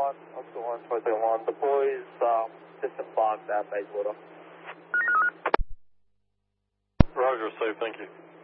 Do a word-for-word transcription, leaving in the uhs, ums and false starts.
one, Oscar one, twenty one. The boys um, disembarked at Bayswater. Roger, safe, thank you.